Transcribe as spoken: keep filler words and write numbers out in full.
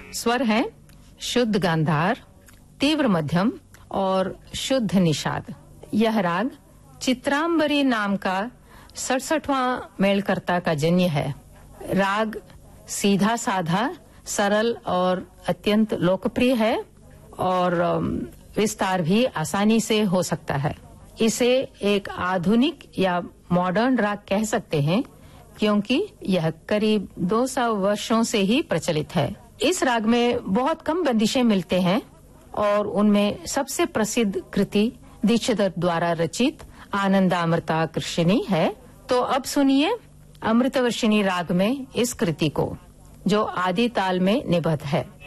स्वर हैं शुद्ध गांधार, तीव्र मध्यम और शुद्ध निषाद। यह राग चित्रांबरी नाम का सड़सठवां मेलकर्ता का जन्य है। राग सीधा साधा, सरल और अत्यंत लोकप्रिय है और विस्तार भी आसानी से हो सकता है। इसे एक आधुनिक या मॉडर्न राग कह सकते हैं क्योंकि यह करीब दो सौ वर्षों से ही प्रचलित है। इस राग में बहुत कम बंदिशें मिलते हैं और उनमें सबसे प्रसिद्ध कृति दीक्षितर द्वारा रचित आनंदामृता कृष्णिनी है। तो अब सुनिए अमृतवर्षिणी राग में इस कृति को, जो आदि ताल में निबद्ध है।